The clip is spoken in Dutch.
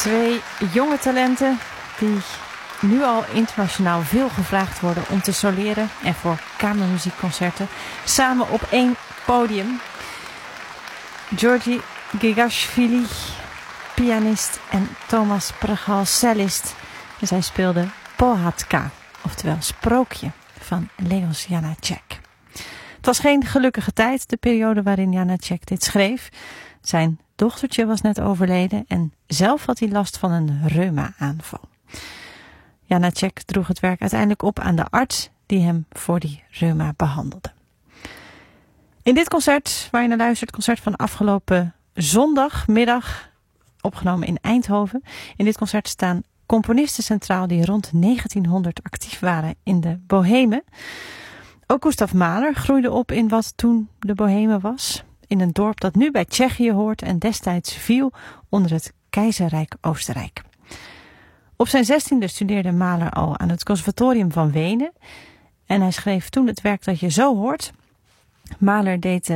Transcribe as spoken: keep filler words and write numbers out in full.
Twee jonge talenten die nu al internationaal veel gevraagd worden om te soleren en voor kamermuziekconcerten samen op één podium. Georgi Gigashvili, pianist, en Thomas Pragal, cellist. En zij speelden Pohádka, oftewel Sprookje, van Leos Janáček. Het was geen gelukkige tijd, de periode waarin Janáček dit schreef. Zijn dochtertje was net overleden en zelf had hij last van een reuma-aanval. Janáček droeg het werk uiteindelijk op aan de arts die hem voor die reuma behandelde. In dit concert, waar je naar luistert, het concert van afgelopen zondagmiddag, opgenomen in Eindhoven. In dit concert staan componisten centraal die rond negentienhonderd actief waren in de Bohemen. Ook Gustav Mahler groeide op in wat toen de Bohemen was. In een dorp dat nu bij Tsjechië hoort en destijds viel onder het Keizerrijk Oostenrijk. Op zijn zestiende studeerde Mahler al aan het Conservatorium van Wenen. En hij schreef toen het werk dat je zo hoort. Mahler deed